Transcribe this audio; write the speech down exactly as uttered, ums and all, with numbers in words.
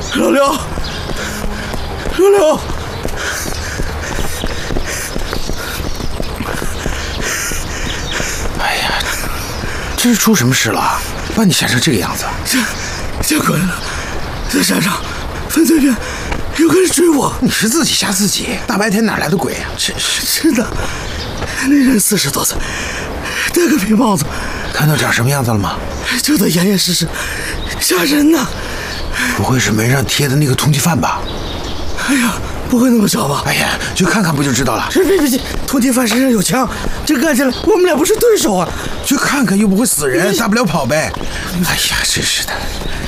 老刘，老刘， 哎呀，这是出什么事了？把你吓成这个样子？ 见见鬼了，在山上，分对面有个人追我。 你是自己吓自己，大白天哪来的鬼啊？真是真的，那人四十多岁，戴个皮帽子。 看到长什么样子了吗？ 就得严严实实，吓人呐！ 不会是门上贴的那个通缉犯吧？ 哎呀，不会那么小吧？ 哎呀，去看看不就知道了。 别别别！通缉犯身上有枪，这干起来我们俩不是对手啊！ 去看看又不会死人，大不了跑呗。哎呀，真是的。